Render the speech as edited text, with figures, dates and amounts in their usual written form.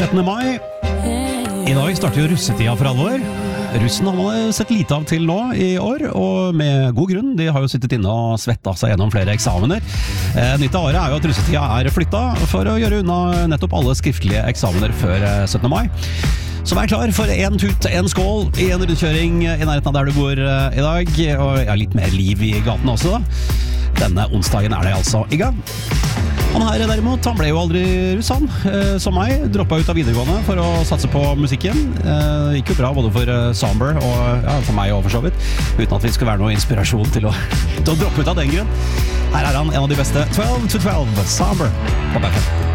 17. mai. I dag starter jo russetida for alvor. Russen har man sett lite av til nå i år, og med god grunn. De har jo sittet inne og svettet seg gjennom flere eksamener. Nytt av året er jo at russetida er flyttet for å gjøre unna nettopp alle skriftlige eksamener før 17. mai. Så vær klar for en tut, en skål i en rundkjøring i nærheten av der du bor i dag, og ja, litt mer liv i gaten også da. Denne onsdagen er det altså i gang. Han her derimot, han ble jo aldri russ han, som meg, droppet ut av videregående for å satse på musikken. Gikk jo bra både for Somber og ja, for meg og for så vidt, uten at vi skulle være noe inspirasjon til å droppe ut av den grunn. Her er han, en av de beste, 12 to 12, Somber på Bergen.